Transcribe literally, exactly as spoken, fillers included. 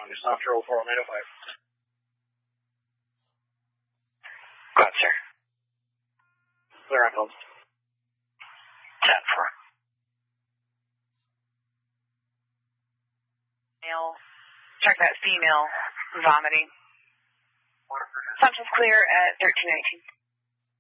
on. It's after oh four nine oh five. Go ahead, sir. Clear on phone. ten four. Male. Check that female vomiting. Assumption's clear at thirteen nineteen.